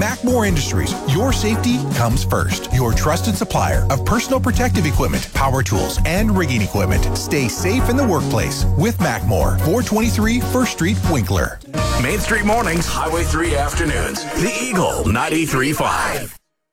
Mackmore Industries, your safety comes first. Your trusted supplier of personal protective equipment, power tools, and rigging equipment. Stay safe in the workplace with Mackmore, 423 First Street, Winkler. Main Street Mornings, Highway 3 Afternoons. The Eagle 93.5.